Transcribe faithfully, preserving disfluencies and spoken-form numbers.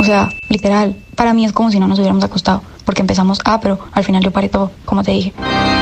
sea, literal, para mí es como si no nos hubiéramos acostado, porque empezamos, ah, pero al final yo paré todo, como te dije.